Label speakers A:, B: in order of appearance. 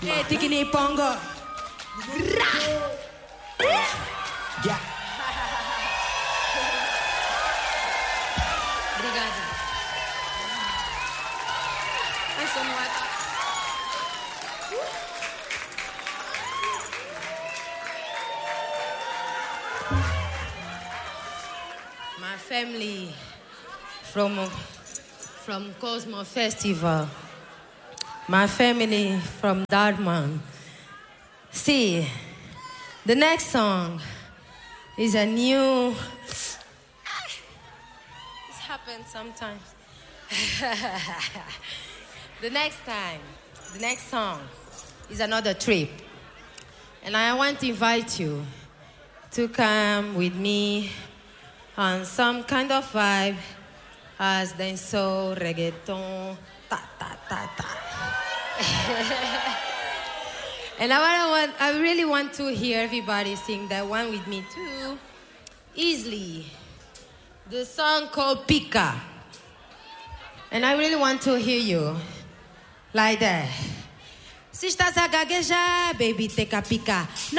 A: Hey, Tikini Pongo.
B: Yeah.
A: Obrigada. Thanks so much. My family from Cosmo Festival. My family from Dartmouth. See, the next song is a new... This happens sometimes. The next song is another trip. And I want to invite you to come with me on some kind of vibe as dancehall, reggaeton, ta-ta-ta-ta. And I really want to hear everybody sing that one with me too, easily. The song called Pika. And I really want to hear you like that. Se estás a gaguejar, baby, take a pica.